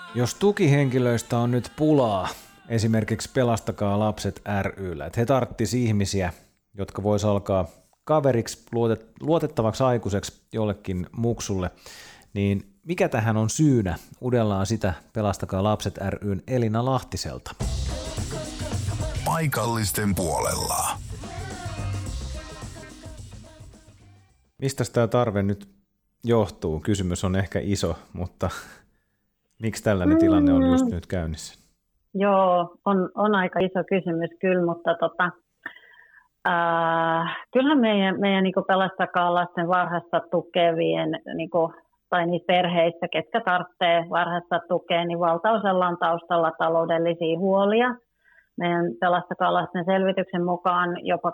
Jos tukihenkilöistä on nyt pulaa, esimerkiksi Pelastakaa lapset ry:llä, että he tarttis ihmisiä, jotka vois alkaa kaveriksi, luotettavaksi aikuiseksi jollekin muksulle, niin mikä tähän on syynä? Udellaan sitä Pelastakaa lapset ry:n Elina Lahtiselta. Paikallisten puolella. Mistä tämä tarve nyt johtuu? Kysymys on ehkä iso, mutta miksi tällainen tilanne on just nyt käynnissä? Joo, on aika iso kysymys kyllä, mutta kyllähän meidän niin Pelastakaa lasten varhaista tukevien tai niitä perheistä, ketkä tarvitsee varhaista tukea, niin valtaosalla on taustalla taloudellisia huolia. Meidän Pelastakaa lasten selvityksen mukaan jopa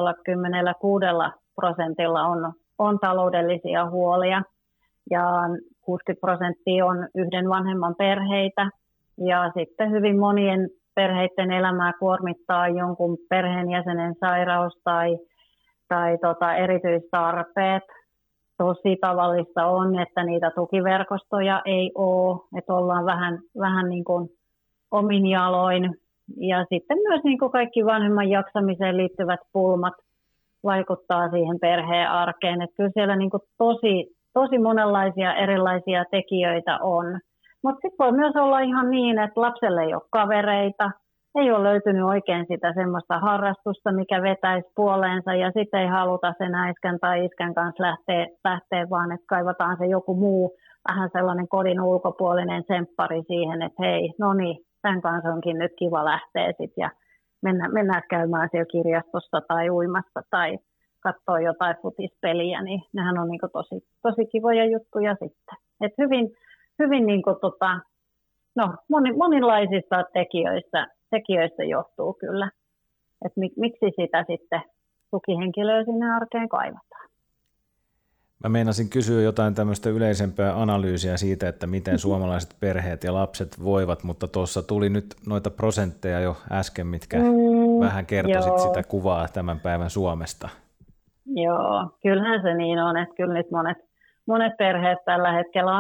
86% on taloudellisia huolia ja 60% on yhden vanhemman perheitä. Ja sitten hyvin monien perheiden elämää kuormittaa jonkun perheenjäsenen sairaus tai erityistarpeet. Tosi tavallista on, että niitä tukiverkostoja ei ole, että ollaan vähän niin kuin omin jaloin. Ja sitten myös niin kuin kaikki vanhemman jaksamiseen liittyvät pulmat vaikuttaa siihen perheen arkeen. Että kyllä siellä niin kuin tosi monenlaisia erilaisia tekijöitä on. Mutta sitten voi myös olla ihan niin, että lapselle ei ole kavereita, ei ole löytynyt oikein sitä semmoista harrastusta, mikä vetäisi puoleensa ja sitten ei haluta sen äiskän tai iskän kanssa lähteä vaan että kaivataan se joku muu, vähän sellainen kodin ulkopuolinen semppari siihen, että hei, no niin, tämän kanssa onkin nyt kiva lähteä sitten ja mennään käymään siellä kirjastossa tai uimassa tai katsoa jotain futispeliä, niin nehän on niinku tosi kivoja juttuja sitten. Et hyvin niinku monenlaisista tekijöistä johtuu kyllä, että miksi sitä sitten tukihenkilöä sinne arkeen kaivataan. Mä meinasin kysyä jotain tämmöistä yleisempää analyysiä siitä, että miten suomalaiset perheet ja lapset voivat, mutta tuossa tuli nyt noita prosentteja jo äsken, mitkä vähän kertoisit sitä kuvaa tämän päivän Suomesta. Joo, kyllähän se niin on, että kyllä nyt monet perheet tällä hetkellä